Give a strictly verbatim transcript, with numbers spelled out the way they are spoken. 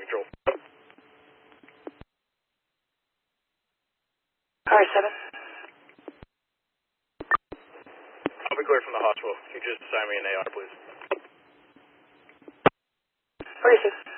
Control. R seven. I'll be clear from the hospital. Can you just assign me an A R, please? forty-six.